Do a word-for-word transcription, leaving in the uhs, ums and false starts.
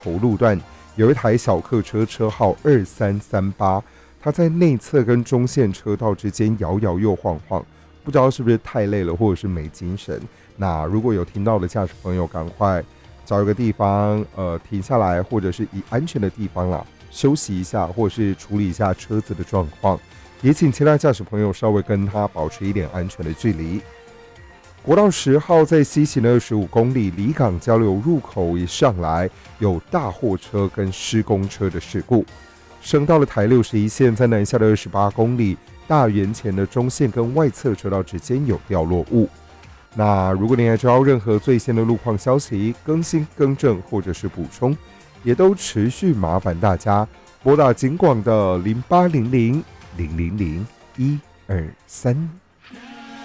头路段有一台小客车，车号二三三八，它在内侧跟中线车道之间摇摇又晃晃，不知道是不是太累了或者是没精神。那如果有听到的驾驶朋友，赶快找一个地方呃停下来，或者是以安全的地方啦休息一下，或者是处理一下车子的状况。也请其他驾驶朋友稍微跟他保持一点安全的距离。国道十号在西行的二十五公里离港交流入口一上来，有大货车跟施工车的事故。升到了台六十一线，在南下的二十八公里大园前的中线跟外侧车道之间有掉落物。那如果你还知道任何最新的路况消息、更新、更正或者是补充，也都持续麻烦大家拨打警广的零八零零零零零一二三。